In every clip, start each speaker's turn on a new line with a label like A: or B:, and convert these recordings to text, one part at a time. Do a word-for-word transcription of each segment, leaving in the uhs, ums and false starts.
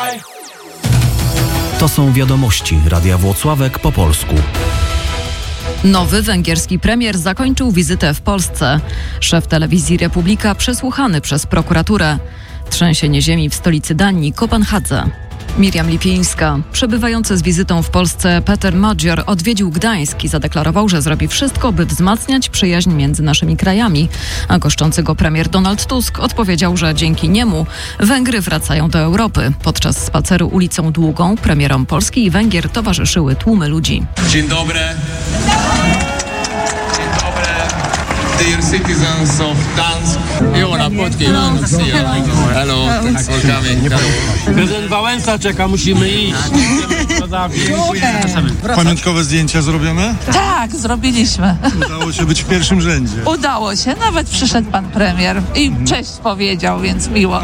A: To są wiadomości Radia Włocławek po polsku.
B: Nowy węgierski premier zakończył wizytę w Polsce. Szef telewizji Republika przesłuchany przez prokuraturę. Trzęsienie ziemi w stolicy Danii, Kopenhadze. Miriam Lipińska. Przebywający z wizytą w Polsce Peter Magyar odwiedził Gdańsk i zadeklarował, że zrobi wszystko, by wzmacniać przyjaźń między naszymi krajami. A goszczący go premier Donald Tusk odpowiedział, że dzięki niemu Węgry wracają do Europy. Podczas spaceru ulicą Długą premierom Polski i Węgier towarzyszyły tłumy ludzi.
C: Dzień dobry. Dzień dobry. Dear citizens of Gdańsk. Jó napot kívánok, szia. Hello, thanks for coming.
D: Prezydent Wałęsa czeka, musimy iść.
E: Pamiątkowe zdjęcia zrobione?
F: Tak, zrobiliśmy.
E: Udało się być w pierwszym rzędzie.
F: Udało się, nawet przyszedł pan premier i cześć powiedział, więc miło.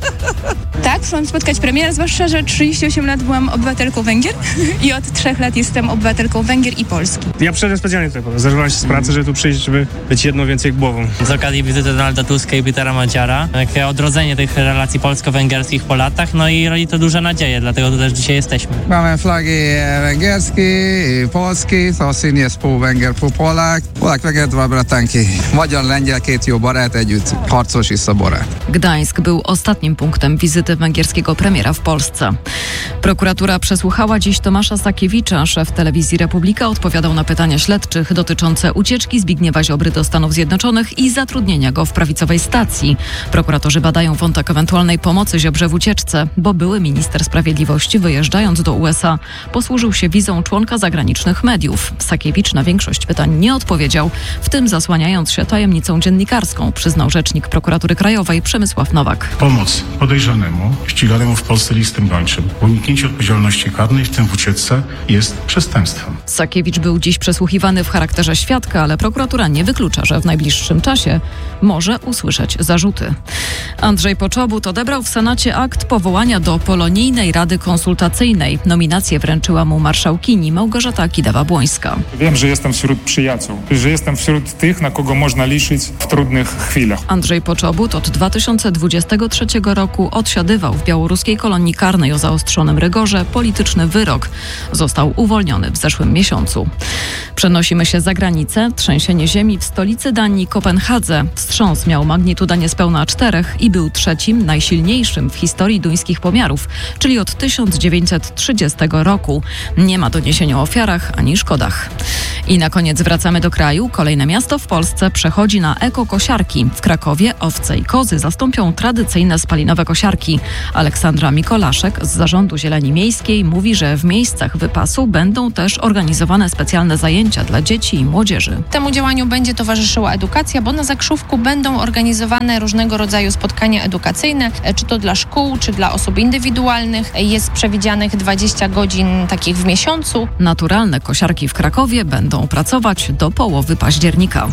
G: Tak, chciałam spotkać premiera, zwłaszcza, że trzydzieści osiem lat byłam obywatelką Węgier i od trzech lat jestem obywatelką Węgier i Polski.
H: Ja przyszedłem specjalnie tutaj, zerwałem się z pracy, żeby tu przyjść, żeby być jedną więcej głową.
I: Z okazji wizyty Donalda Tuska i Petera Magyara, takie odrodzenie tych relacji polsko-węgierskich po latach, no i rodzi to duże nadzieje, dlatego tu też dzisiaj jesteśmy.
J: Mamy flagi węgierskie i polskie, to szín jest pół Węgier, pół Polak. Polak-Węgier, dwa bratanki. Magyar-Lengyel, két jó barát, együtt harcos i szaborát.
B: Gdańsk był ostatnim punktem wizyty węgierskiego premiera w Polsce. Prokuratura przesłuchała dziś Tomasza Sakiewicza. Szef telewizji Republika odpowiadał na pytania śledczych dotyczące ucieczki Zbigniewa Ziobry do Stanów Zjednoczonych i zatrudnienia go w prawicowej stacji. Prokuratorzy badają wątek ewentualnej pomocy Ziobrze w ucieczce, bo były minister sprawiedliwości, wyjeżdżając do U S A, posłużył się wizą członka zagranicznych mediów. Sakiewicz na większość pytań nie odpowiedział, w tym zasłaniając się tajemnicą dziennikarską, przyznał rzecznik Prokuratury Krajowej Przemysław Nowak.
K: Pomoc podejrzanemu, ściganemu w Polsce listem gończym, uniknięcie odpowiedzialności karnej, w tym w ucieczce, jest przestępstwem.
B: Sakiewicz był dziś przesłuchiwany w charakterze świadka, ale prokuratura nie wyklucza, że w najbliższym czasie może usłyszeć zarzuty. Andrzej Poczobut odebrał w Senacie akt powołania do Polonijnej Rady Konsultacyjnej. Nominację wręczyła mu marszałkini Małgorzata Kidawa-Błońska.
L: Wiem, że jestem wśród przyjaciół, że jestem wśród tych, na kogo można liczyć w trudnych chwilach.
B: Andrzej Poczobut od dwa tysiące dwudziestego trzeciego roku odsiadywał w białoruskiej kolonii karnej o zaostrzonym rygorze polityczny wyrok. Został uwolniony w zeszłym miesiącu. Przenosimy się za granicę. Trzęsienie ziemi w stolicy Danii, Kopenhadze. Wstrząs miał magnitudę niespełna czterech i był trzecim, najsilniejszym w historii duńskich pomiarów, czyli od tysiąc dziewięćset trzydziestego roku. Nie ma doniesień o ofiarach ani szkodach. I na koniec wracamy do kraju. Kolejne miasto w Polsce przechodzi na ekokosiarki. W Krakowie owce i kozy zastąpią tradycyjne spalinowe kosiarki. Aleksandra Mikolaszek z Zarządu Zieleni Miejskiej mówi, że w miejscach wypasu będą też organizowane specjalne zajęcia dla dzieci i młodzieży.
M: Temu działaniu będzie towarzyszyła edukacja, bo na Zakrzówku będą organizowane różnego rodzaju spotkania edukacyjne, czy to dla szkół, czy dla osób indywidualnych. Jest przewidzianych dwadzieścia godzin takich w miesiącu.
B: Naturalne kosiarki w Krakowie będą pracować do połowy października.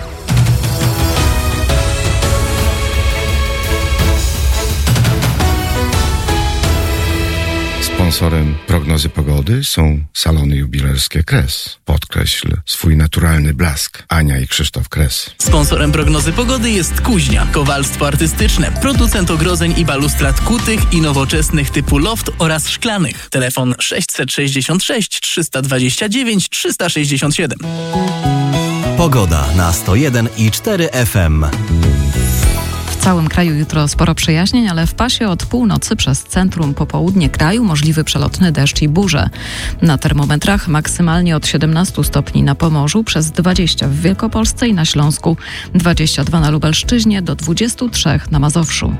N: Sponsorem prognozy pogody są salony jubilerskie Kres. Podkreśl swój naturalny blask. Ania i Krzysztof Kres.
O: Sponsorem prognozy pogody jest Kuźnia. Kowalstwo artystyczne. Producent ogrodzeń i balustrad kutych i nowoczesnych typu loft oraz szklanych. Telefon sześćset sześćdziesiąt sześć trzysta dwadzieścia dziewięć trzysta sześćdziesiąt siedem.
A: Pogoda na sto jeden i cztery F M.
B: W całym kraju jutro sporo przejaśnień, ale w pasie od północy przez centrum po południe kraju możliwy przelotny deszcz i burze. Na termometrach maksymalnie od siedemnastu stopni na Pomorzu, przez dwadzieścia w Wielkopolsce i na Śląsku, dwadzieścia dwa na Lubelszczyźnie, do dwudziestu trzech na Mazowszu.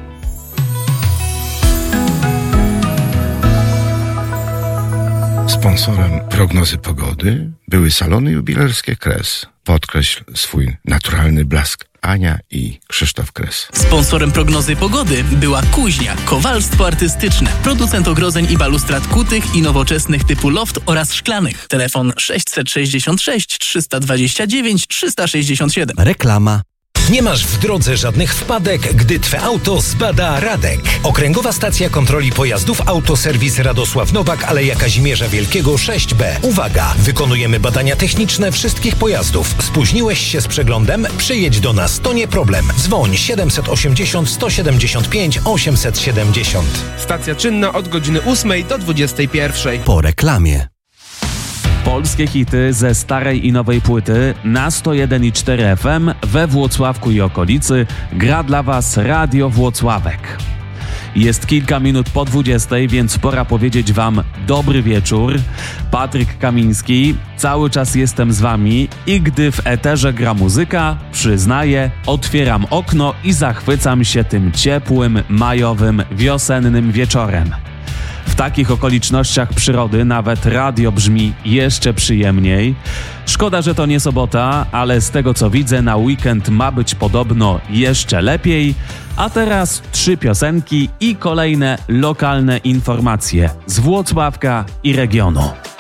N: Sponsorem prognozy pogody były salony jubilerskie Kres. Podkreśl swój naturalny blask. Ania i Krzysztof Kres.
O: Sponsorem prognozy pogody była Kuźnia. Kowalstwo artystyczne. Producent ogrodzeń i balustrad kutych i nowoczesnych typu loft oraz szklanych. Telefon sześćset sześćdziesiąt sześć trzysta dwadzieścia dziewięć trzysta sześćdziesiąt siedem.
A: Reklama.
P: Nie masz w drodze żadnych wpadek, gdy Twe auto zbada Radek. Okręgowa Stacja Kontroli Pojazdów Autoserwis Radosław Nowak, Aleja Kazimierza Wielkiego sześć B. Uwaga! Wykonujemy badania techniczne wszystkich pojazdów. Spóźniłeś się z przeglądem? Przyjedź do nas, to nie problem. Dzwoń siedemset osiemdziesiąt sto siedemdziesiąt pięć osiemset siedemdziesiąt.
Q: Stacja czynna od godziny ósmej do dwudziestej pierwszej.
A: Po reklamie.
R: Polskie hity ze starej i nowej płyty na sto jeden i cztery F M we Włocławku i okolicy gra dla Was Radio Włocławek. Jest kilka minut po dwudziestej, więc pora powiedzieć Wam dobry wieczór. Patryk Kamiński, cały czas jestem z Wami i gdy w eterze gra muzyka, przyznaję, otwieram okno i zachwycam się tym ciepłym, majowym, wiosennym wieczorem. W takich okolicznościach przyrody nawet radio brzmi jeszcze przyjemniej. Szkoda, że to nie sobota, ale z tego co widzę na weekend ma być podobno jeszcze lepiej. A teraz trzy piosenki i kolejne lokalne informacje z Włocławka i regionu.